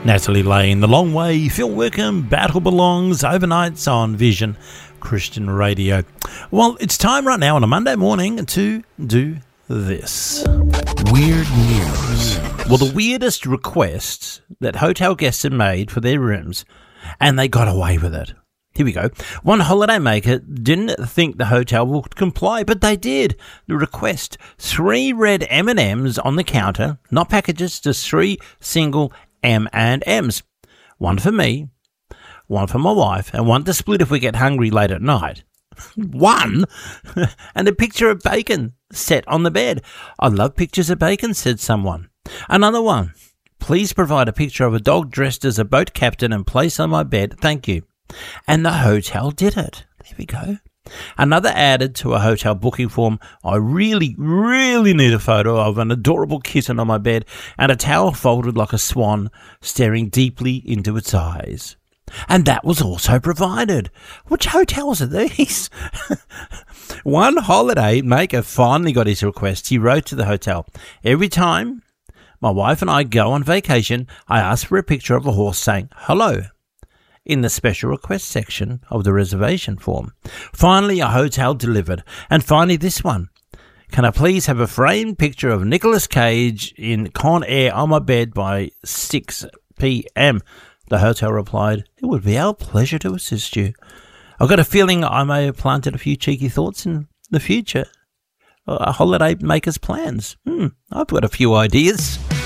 Natalie Lane, The Long Way, Phil Wickham, Battle Belongs, Overnights on Vision Christian Radio. Well, it's time right now on a Monday morning to do this. Weird news. Well, the weirdest requests that hotel guests have made for their rooms, and they got away with it. Here we go. One holiday maker didn't think the hotel would comply, but they did. The request: 3 red M&Ms on the counter, not packages, just 3 single M&Ms. One for me, one for my wife, and one to split if we get hungry late at night. One? And a picture of bacon set on the bed. I love pictures of bacon, said someone. Another one: please provide a picture of a dog dressed as a boat captain and place on my bed. Thank you. And the hotel did it. There we go. Another added to a hotel booking form: I really need a photo of an adorable kitten on my bed and a towel folded like a swan staring deeply into its eyes. And that was also provided. Which hotels are these? One holiday maker finally got his request. He wrote to the hotel: every time my wife and I go on vacation, I ask for a picture of a horse saying hello in the special request section of the reservation form. Finally, a hotel delivered. And finally, this one: can I please have a framed picture of Nicolas Cage in Con Air on my bed by 6 p.m? The hotel replied, it would be our pleasure to assist you. I've got a feeling I may have planted a few cheeky thoughts in the future. A holiday maker's plans. I've got a few ideas.